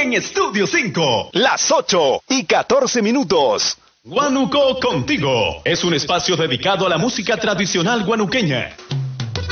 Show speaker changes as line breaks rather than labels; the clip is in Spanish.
en Estudio 5.
Las 8:14.
Guanuco Contigo es un espacio dedicado a la música tradicional guanuqueña.